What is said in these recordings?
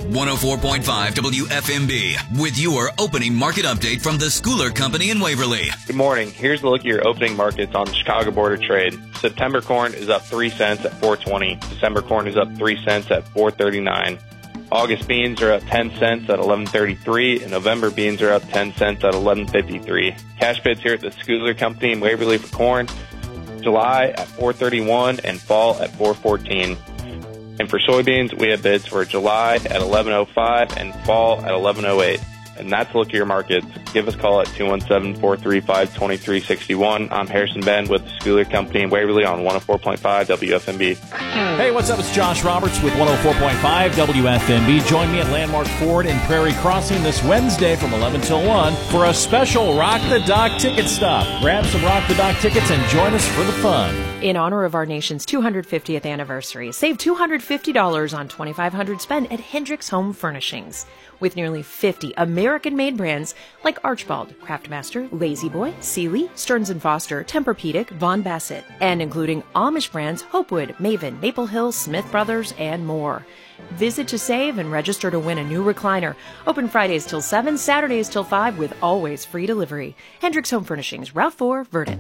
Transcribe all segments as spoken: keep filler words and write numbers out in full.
one oh four point five W F M B with your opening market update from the Schooler Company in Waverly. Good morning. Here's a look at your opening markets on the Chicago Board of Trade. September corn is up three cents at four twenty. December corn is up three cents at four thirty-nine. August beans are up ten cents at eleven thirty-three, and November beans are up ten cents at eleven fifty-three. Cash bids here at the Schooler Company in Waverly for corn, July at four thirty-one and fall at four fourteen. And for soybeans, we have bids for July at eleven oh five and fall at eleven oh eight. And that's a look at your markets. Give us a call at two one seven, four three five, two three six one. I'm Harrison Ben with the Schooler Company in Waverly on one oh four point five W F M B. Hey, what's up? It's Josh Roberts with one oh four point five W F M B. Join me at Landmark Ford in Prairie Crossing this Wednesday from eleven till one for a special Rock the Dock ticket stop. Grab some Rock the Dock tickets and join us for the fun. In honor of our nation's two hundred fiftieth anniversary, save two hundred fifty dollars on twenty-five hundred dollars spent at Hendricks Home Furnishings. With nearly fifty American-made brands like Archibald, Craftmaster, Lazy Boy, Sealy, Stearns and Foster, Tempur-Pedic, Von Bassett, and including Amish brands Hopewood, Maven, Maple Hill, Smith Brothers, and more. Visit to save and register to win a new recliner. Open Fridays till seven, Saturdays till five with always free delivery. Hendricks Home Furnishings, Route four, Verdon.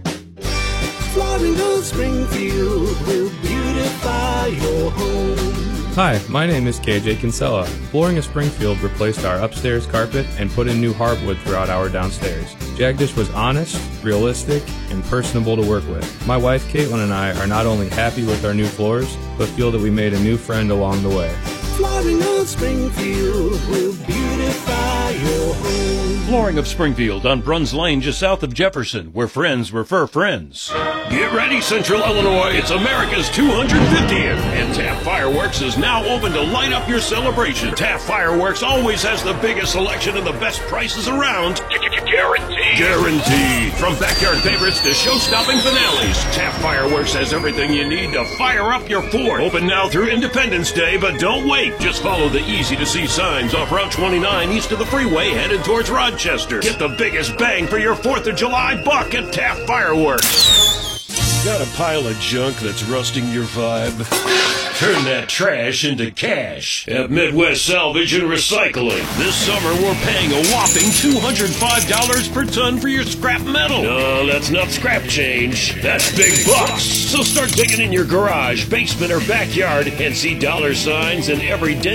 Flooring of Springfield will beautify your home. Hi, my name is K J Kinsella. Flooring of Springfield replaced our upstairs carpet and put in new hardwood throughout our downstairs. Jagdish was honest, realistic, and personable to work with. My wife Caitlin and I are not only happy with our new floors, but feel that we made a new friend along the way. Flooring of Springfield will beautify your home. Flooring of Springfield on Bruns Lane, just south of Jefferson, where friends refer friends. Get ready, Central Illinois. It's America's two hundred fiftieth, and Taft Fireworks is now open to light up your celebration. Taft Fireworks always has the biggest selection and the best prices around. Guaranteed. Guaranteed. From backyard favorites to show-stopping finales, Taft Fireworks has everything you need to fire up your fort. Open now through Independence Day, but don't wait. Just follow the easy-to-see signs off Route twenty-nine east of the freeway headed towards Rochester. Get the biggest bang for your fourth of July buck at Taft Fireworks. Got a pile of junk that's rusting your vibe? Turn that trash into cash at Midwest Salvage and Recycling. This summer, we're paying a whopping two hundred five dollars per ton for your scrap metal. No, that's not scrap change. That's big bucks. So start digging in your garage, basement, or backyard and see dollar signs in every dent